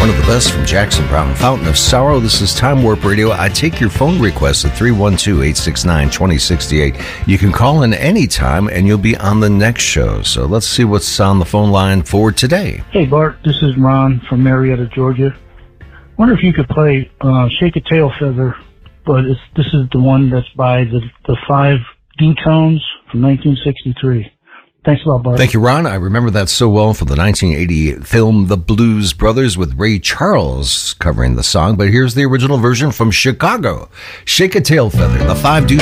One of the best from Jackson Browne, Fountain of Sorrow. This is Time Warp Radio. I take your phone requests at 312-869-2068. You can call in anytime and you'll be on the next show. So let's see what's on the phone line for today. Hey, Bart. This is Ron from Marietta, Georgia. Wonder if you could play Shake a Tail Feather, but this is the one that's by the Five Dutones from 1963. Thanks a lot, Bart. Thank you, Ron. I remember that so well from the 1980 film The Blues Brothers with Ray Charles covering the song. But here's the original version from Chicago. Shake a Tail Feather, the Five Dutones.